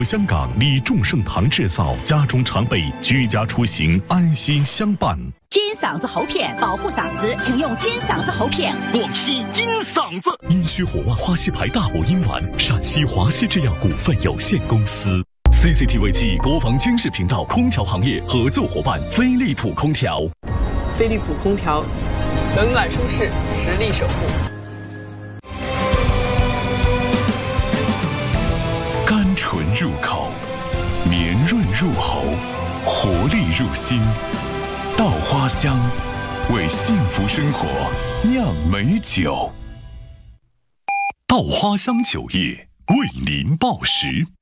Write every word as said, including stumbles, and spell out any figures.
香港李众盛堂制造，家中常备，居家出行安心相伴。 金嗓子喉片保护嗓子，请用金嗓子喉片。 广西金嗓子阴虚火旺华西牌大补阴丸，陕西华西制药股份有限公司。C C T V 暨国防军事频道空调行业合作伙伴飞利浦空调。 飞利浦空调，冷暖舒适，实力守护。 甘醇入口，绵润入喉，活力入心。稻花香，为幸福生活酿美酒。稻花香酒业为您报时。